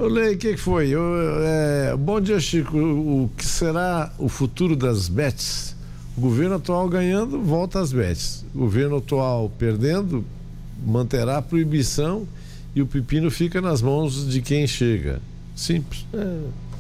Lei, o que foi? Bom dia, Chico. O que será o futuro das bets? O governo atual ganhando, volta às bets. O governo atual perdendo, manterá a proibição e o pepino fica nas mãos de quem chega. Simples.